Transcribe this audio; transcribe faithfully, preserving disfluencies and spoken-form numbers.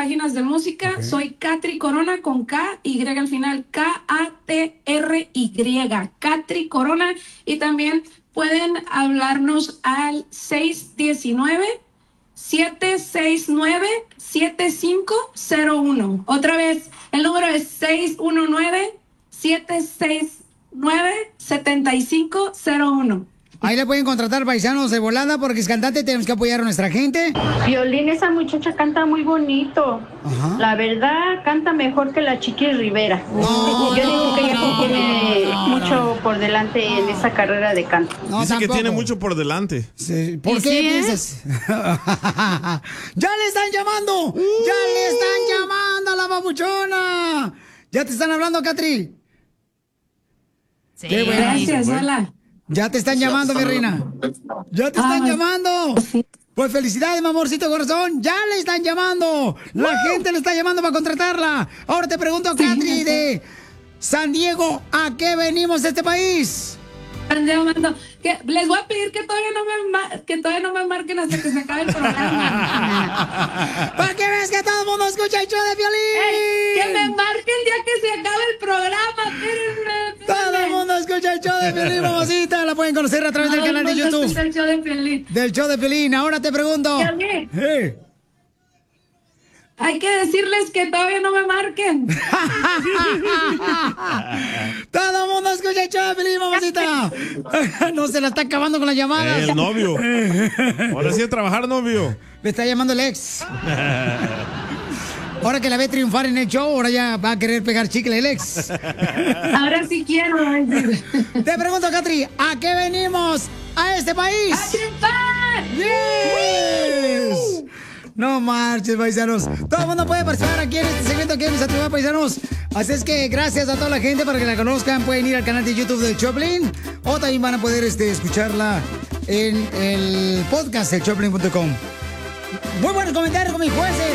páginas de música. Okay. Soy Katry Corona con K, Y al final, K A T R Y, Katry Corona. Y también pueden hablarnos al seis uno nueve, siete seis nueve, siete cinco cero uno. Otra vez, el número es seis uno nueve, siete seis nueve, siete cinco cero uno. Ahí le pueden contratar, paisanos, de volada, porque es cantante, tenemos que apoyar a nuestra gente. Violín, esa muchacha canta muy bonito. Ajá. La verdad, canta mejor que la Chiqui Rivera. No, Yo no, digo que ella no, tiene no, mucho no, por delante no. en esa carrera de canto. No, Dice tampoco. que tiene mucho por delante. Sí. ¿Por qué sí, piensas? ¿Eh? ¡Ya le están llamando! Uh. ¡Ya le están llamando a la babuchona! ¿Ya te están hablando, Katry? Sí. Qué bueno. Gracias, hola. Ya te están llamando, mi reina. Ya te están Ay, llamando. Sí. Pues felicidades, mi amorcito corazón. Ya le están llamando. La uh. gente le está llamando para contratarla. Ahora te pregunto, sí, Katry, sí. de San Diego, ¿a qué venimos de este país? Que les voy a pedir que todavía no me que todavía no me marquen hasta que se acabe el programa. ¿Para qué ves que todo el mundo escucha el show de Piolín? Ey, que me marquen ya que se acabe el programa. Espérenme, espérenme. Todo el mundo escucha el show de Piolín, mamacita. La pueden conocer a través todo del canal de YouTube. Escucha el show de Piolín. Del show de Piolín. Ahora te pregunto. Piolín. Hey. Hay que decirles que todavía no me marquen. Todo el mundo escucha el show de Piolín, mamacita. No se la está acabando con las llamadas. El novio. Ahora sí a trabajar, novio. Me está llamando el ex. Ahora que la ve triunfar en el show, ahora ya va a querer pegar chicle el ex. Ahora sí quiero. Te pregunto, Katry, ¿a qué venimos a este país? ¡A triunfar! ¡Yes! No marches, paisanos. Todo el mundo puede participar aquí en este segmento aquí en Nuestra Tribu, paisanos. Así es que gracias a toda la gente para que la conozcan. Pueden ir al canal de YouTube del Choplin o también van a poder este, escucharla en el podcast de choplin punto com. Muy buenos comentarios con mis jueces.